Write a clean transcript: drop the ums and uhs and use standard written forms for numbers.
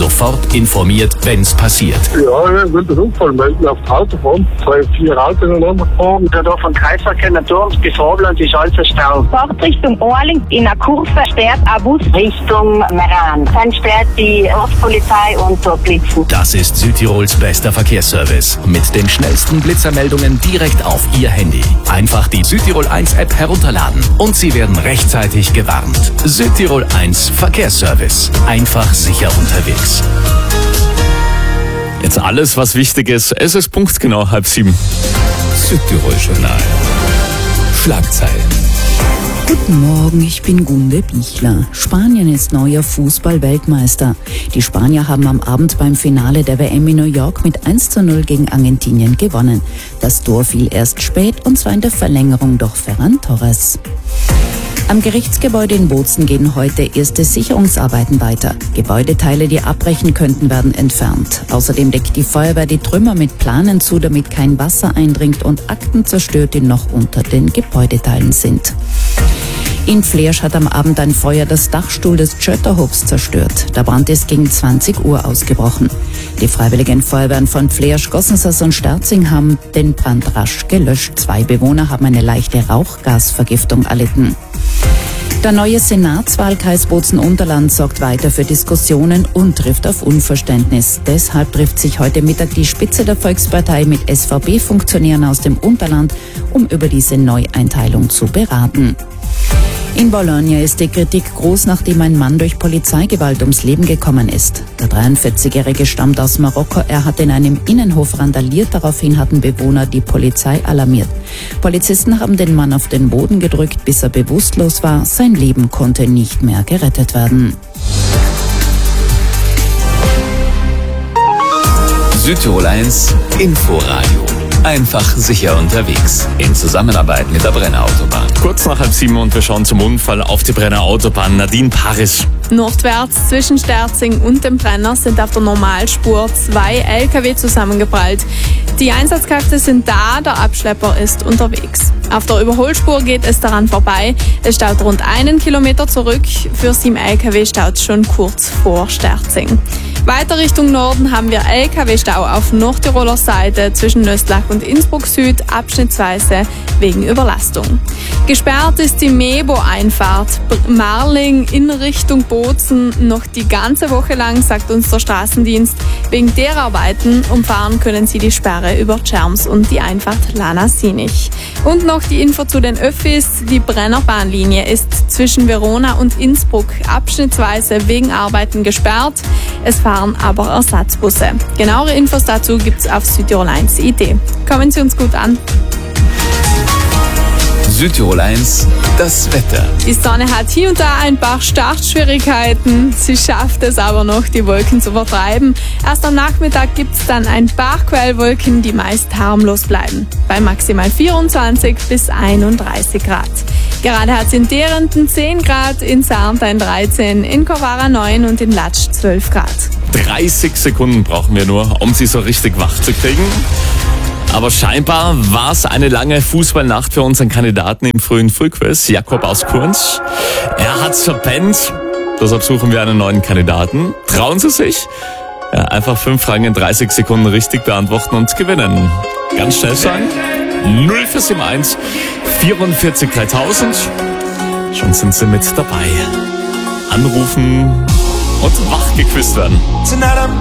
Sofort informiert, wenn's passiert. Ja, ich will den Unfall melden auf der Autobahn. 3-4 Autos ineinander gefahren. Ja, da von Kreisverkehr Naturms bis Vorland ist alles ein Stau. Fahrt Richtung Orling in einer Kurve sperrt ein Bus Richtung Meran. Dann sperrt die Ortspolizei und dort blitzen. Das ist Südtirols bester Verkehrsservice. Mit den schnellsten Blitzermeldungen direkt auf Ihr Handy. Einfach die Südtirol 1 App herunterladen und Sie werden rechtzeitig gewarnt. Südtirol 1 Verkehrsservice. Einfach sicher unterwegs. Jetzt alles, was wichtig ist. Es ist punktgenau 6:30. Südtirol Journal. Schlagzeilen. Guten Morgen, ich bin Gunde Bichler. Spanien ist neuer Fußball-Weltmeister. Die Spanier haben am Abend beim Finale der WM in New York mit 1:0 gegen Argentinien gewonnen. Das Tor fiel erst spät und zwar in der Verlängerung durch Ferran Torres. Am Gerichtsgebäude in Bozen gehen heute erste Sicherungsarbeiten weiter. Gebäudeteile, die abbrechen könnten, werden entfernt. Außerdem deckt die Feuerwehr die Trümmer mit Planen zu, damit kein Wasser eindringt und Akten zerstört, die noch unter den Gebäudeteilen sind. In Fleersch hat am Abend ein Feuer das Dachstuhl des Tschötterhofs zerstört. Der Brand ist gegen 20 Uhr ausgebrochen. Die Freiwilligen Feuerwehren von Fleersch, Gossensas und Sterzing haben den Brand rasch gelöscht. 2 Bewohner haben eine leichte Rauchgasvergiftung erlitten. Der neue Senatswahlkreis Bozen-Unterland sorgt weiter für Diskussionen und trifft auf Unverständnis. Deshalb trifft sich heute Mittag die Spitze der Volkspartei mit SVP-Funktionären aus dem Unterland, um über diese Neueinteilung zu beraten. In Bologna ist die Kritik groß, nachdem ein Mann durch Polizeigewalt ums Leben gekommen ist. Der 43-Jährige stammt aus Marokko. Er hat in einem Innenhof randaliert. Daraufhin hatten Bewohner die Polizei alarmiert. Polizisten haben den Mann auf den Boden gedrückt, bis er bewusstlos war. Sein Leben konnte nicht mehr gerettet werden. Südtirol 1 Inforadio. Einfach sicher unterwegs. In Zusammenarbeit mit der Brenner Autobahn. Kurz nach 6:30 und wir schauen zum Unfall auf die Brenner Autobahn. Nadine Paris. Nordwärts zwischen Sterzing und dem Brenner sind auf der Normalspur 2 LKW zusammengeprallt. Die Einsatzkräfte sind da, der Abschlepper ist unterwegs. Auf der Überholspur geht es daran vorbei. Es staut rund 1 Kilometer zurück. Für 7 LKW staut es schon kurz vor Sterzing. Weiter Richtung Norden haben wir LKW-Stau auf Nordtiroler Seite zwischen Nöstlach und Innsbruck Süd, abschnittsweise wegen Überlastung. Gesperrt ist die Mebo-Einfahrt Marling in Richtung Bozen noch die ganze Woche lang, sagt uns der Straßendienst. Wegen der Arbeiten umfahren können Sie die Sperre über Tscherms und die Einfahrt Lana-Sinich. Und noch die Info zu den Öffis. Die Brennerbahnlinie ist zwischen Verona und Innsbruck abschnittsweise wegen Arbeiten gesperrt. Es fahren aber Ersatzbusse. Genauere Infos dazu gibt's auf Südtirol 1.it. Kommen Sie uns gut an. Südtirol 1, das Wetter. Die Sonne hat hier und da ein paar Startschwierigkeiten. Sie schafft es aber noch, die Wolken zu vertreiben. Erst am Nachmittag gibt's dann ein paar Quellwolken, die meist harmlos bleiben. Bei maximal 24 bis 31 Grad. Gerade hat es in Derenten 10 Grad, in Sarntein 13, in Kovara 9 und in Latsch 12 Grad. 30 Sekunden brauchen wir nur, um sie so richtig wach zu kriegen. Aber scheinbar war es eine lange Fußballnacht für unseren Kandidaten im frühen Frühquiz, Jakob aus Kurns. Er hat's verpennt, deshalb suchen wir einen neuen Kandidaten. Trauen Sie sich? Ja, einfach 5 Fragen in 30 Sekunden richtig beantworten und gewinnen. Ganz schnell sagen. 0471 44 3000. Schon sind Sie mit dabei. Anrufen und wach gequizt werden. Tonight I'm